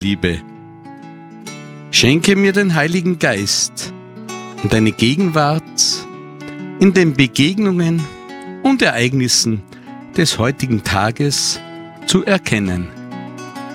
Liebe. Schenke mir den Heiligen Geist und deine Gegenwart in den Begegnungen und Ereignissen des heutigen Tages zu erkennen.